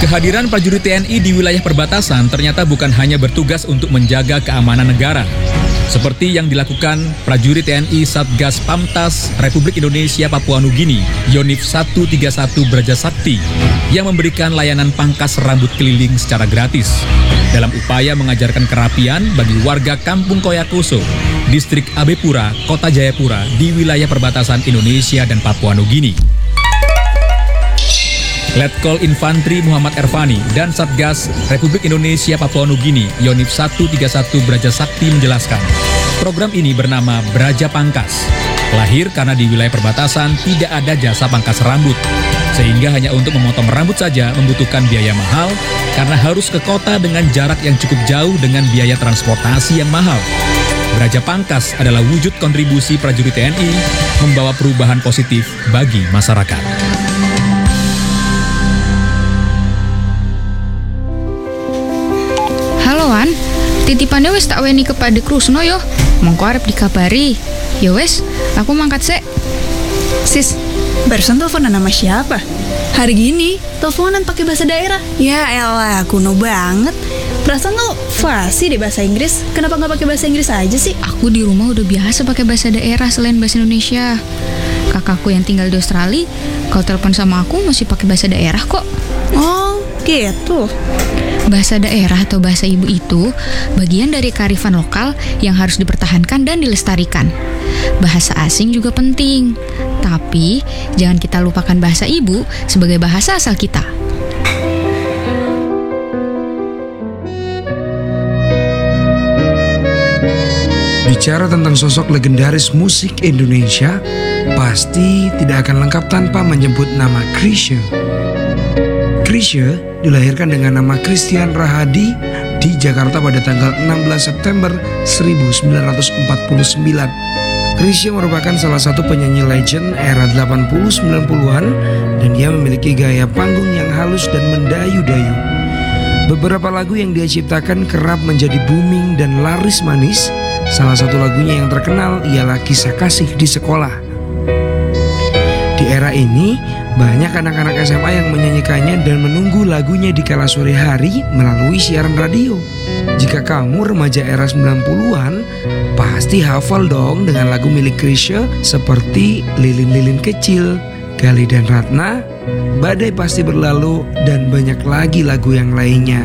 Kehadiran prajurit TNI di wilayah perbatasan ternyata bukan hanya bertugas untuk menjaga keamanan negara. Seperti yang dilakukan prajurit TNI Satgas Pamtas Republik Indonesia Papua Nugini, Yonif 131 Braja Sakti, yang memberikan layanan pangkas rambut keliling secara gratis dalam upaya mengajarkan kerapian bagi warga Kampung Koyakoso, Distrik Abepura, Kota Jayapura di wilayah perbatasan Indonesia dan Papua Nugini. Letkol Infantri Muhammad Ervani dan Satgas Republik Indonesia Papua Nugini Yonif 131 Braja Sakti menjelaskan, program ini bernama Braja Pangkas. Lahir karena di wilayah perbatasan tidak ada jasa pangkas rambut, sehingga hanya untuk memotong rambut saja membutuhkan biaya mahal karena harus ke kota dengan jarak yang cukup jauh dengan biaya transportasi yang mahal. Braja Pangkas adalah wujud kontribusi prajurit TNI membawa perubahan positif bagi masyarakat. Halo Wan, titipannya wis tak weni kepada Krusno yo. Mengko arep dikabari. Ya wes, aku mangkat sek. Sis, barusan teleponan sama siapa? Hari gini, teleponan pakai bahasa daerah. Ya elah, kuno banget. Perasaan lo fasih deh bahasa Inggris. Kenapa nggak pakai bahasa Inggris aja sih? Aku di rumah udah biasa pakai bahasa daerah selain bahasa Indonesia. Kakakku yang tinggal di Australia, kalau telepon sama aku masih pakai bahasa daerah kok. Oh, gitu. Bahasa daerah atau bahasa ibu itu bagian dari kearifan lokal yang harus dipertahankan dan dilestarikan. Bahasa asing juga penting, tapi jangan kita lupakan bahasa ibu sebagai bahasa asal kita. Bicara tentang sosok legendaris musik Indonesia, pasti tidak akan lengkap tanpa menyebut nama Chrisye. Chrisye dilahirkan dengan nama Christian Rahadi di Jakarta pada tanggal 16 September 1949. Chrisye merupakan salah satu penyanyi legend era 80-90-an dan dia memiliki gaya panggung yang halus dan mendayu-dayu. Beberapa lagu yang dia ciptakan kerap menjadi booming dan laris manis. Salah satu lagunya yang terkenal ialah Kisah Kasih di Sekolah. Di era ini, banyak anak-anak SMA yang menyanyikannya dan menunggu lagunya di kala sore hari melalui siaran radio. Jika kamu remaja era 90-an, pasti hafal dong dengan lagu milik Chrisye seperti Lilin-Lilin Kecil, Gali dan Ratna, Badai Pasti Berlalu, dan banyak lagi lagu yang lainnya.